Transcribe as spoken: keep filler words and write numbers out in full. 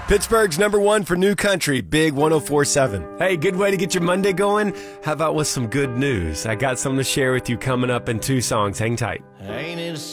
Pittsburgh's number one for new country, Big one oh four point seven. Hey, good way to get your Monday going? How about with some good news? I got something to share with you coming up in two songs. Hang tight. Ain't it